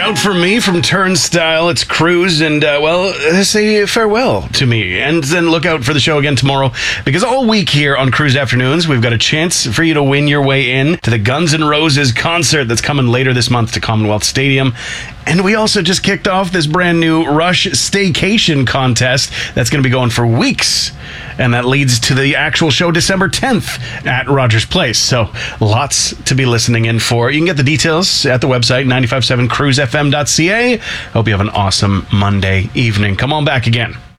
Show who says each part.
Speaker 1: out from me from Turnstile. It's Cruz, and, say farewell to me. And then look out for the show again tomorrow, because all week here on Cruz Afternoons, we've got a chance for you to win your way in to the Guns N' Roses concert that's coming later this month to Commonwealth Stadium. And we also just kicked off this brand new Rush Staycation contest that's going to be going for weeks. And that leads to the actual show December 10th at Rogers Place. So lots to be listening in for. You can get the details at the website, 957cruisefm.ca. Hope you have an awesome Monday evening. Come on back again.